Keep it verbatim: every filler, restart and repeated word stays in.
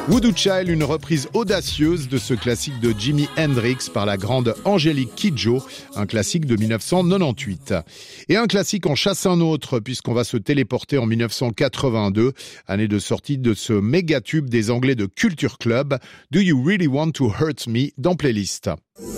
Voodoo Child, une reprise audacieuse de ce classique de Jimi Hendrix par la grande Angélique Kidjo, un classique de dix-neuf cent quatre-vingt-dix-huit. Et un classique en chasse un autre, puisqu'on va se téléporter en dix-neuf cent quatre-vingt-deux, année de sortie de ce méga tube des Anglais de Culture Club, Do You Really Want to Hurt Me, dans Playlist.